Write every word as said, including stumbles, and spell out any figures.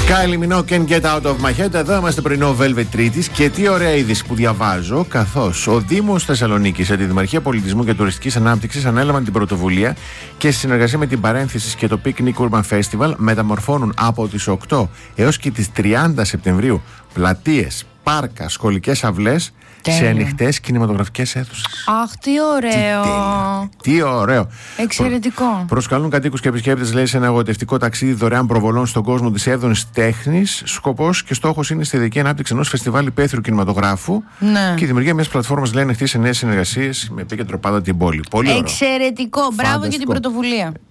Kylie Minogue and Get Out of My Head. Εδώ είμαστε πρωινό Velvet Τρίτης. Και τι ωραία είδηση που διαβάζω, καθώς ο Δήμος Θεσσαλονίκης, τη Δημαρχία Πολιτισμού και Τουριστικής Ανάπτυξης, ανέλαβαν την πρωτοβουλία και σε συνεργασία με την Παρένθεση και το Picnic Urban Festival μεταμορφώνουν από τις οκτώ έως και τις τριάντα Σεπτεμβρίου πλατείες, πάρκα, σχολικές αυλές σε ανοιχτές κινηματογραφικές αίθουσες. Αχ, τι ωραίο! Τι, τι ωραίο! Εξαιρετικό. Προ, προσκαλούν κατοίκους και επισκέπτες, λέει, σε ένα εγωιτευτικό ταξίδι δωρεάν προβολών στον κόσμο της έβδομης τέχνης. Σκοπός και στόχος είναι η στεδική ανάπτυξη ενός φεστιβάλ υπαίθριου κινηματογράφου, ναι, και η δημιουργία μιας πλατφόρμας, λέει, ανοιχτή σε νέες συνεργασίες με επίκεντρο πάντα την πόλη. Πολύ ωραίο. Εξαιρετικό. Μπράβο για την πρωτοβουλία.